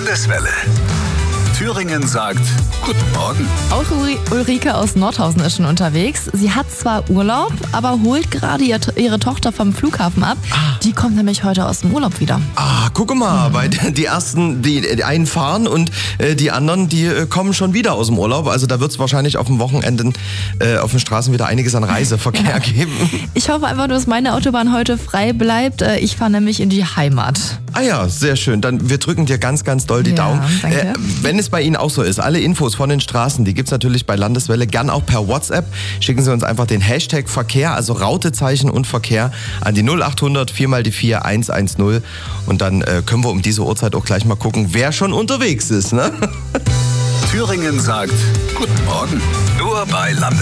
Landeswelle. Thüringen sagt Guten Morgen. Auch Ulrike aus Nordhausen ist schon unterwegs. Sie hat zwar Urlaub, aber holt gerade ihre Tochter vom Flughafen ab. Die kommt nämlich heute aus dem Urlaub wieder. Guck mal, weil die ersten, die einen fahren und die anderen, die kommen schon wieder aus dem Urlaub. Also da wird es wahrscheinlich auf dem Wochenende auf den Straßen wieder einiges an Reiseverkehr geben. Ich hoffe einfach, dass meine Autobahn heute frei bleibt. Ich fahre nämlich in die Heimat. Ja, sehr schön. Dann wir drücken dir ganz, ganz doll die Daumen. Danke. Wenn es bei Ihnen auch so ist, alle Infos von den Straßen, die gibt's natürlich bei Landeswelle, gern auch per WhatsApp. Schicken Sie uns einfach den Hashtag Verkehr, also Rautezeichen und Verkehr, an die 0800 4x4 110 und dann können wir um diese Uhrzeit auch gleich mal gucken, wer schon unterwegs ist, ne? Thüringen sagt Guten Morgen. Nur bei Landeswelle.